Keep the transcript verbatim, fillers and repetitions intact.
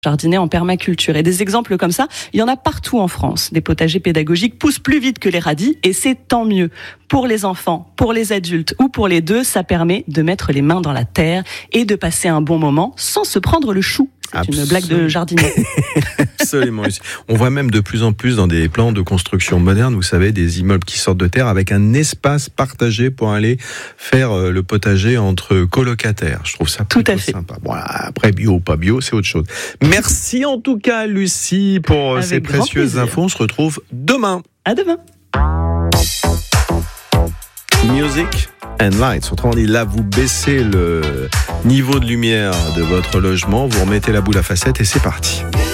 jardiner en permaculture. Et des exemples comme ça, il y en a partout en France. Des potagers pédagogiques poussent plus vite que les radis et c'est tant mieux. Pour les enfants, pour les adultes ou pour les deux, ça permet de mettre les mains dans la terre et de passer un bon moment sans se prendre le chou. C'est Absolument. Une blague de jardinier. Absolument. On voit même de plus en plus dans des plans de construction moderne, vous savez, des immeubles qui sortent de terre avec un espace partagé pour aller faire le potager entre colocataires. Je trouve ça plutôt Tout à fait. sympa. Bon, après, bio ou pas bio, c'est autre chose. Merci en tout cas, Lucie, pour avec ces précieuses plaisir. Infos. On se retrouve demain. À demain. Music and lights. Autrement dit, là, vous baissez le niveau de lumière de votre logement, vous remettez la boule à facettes et c'est parti.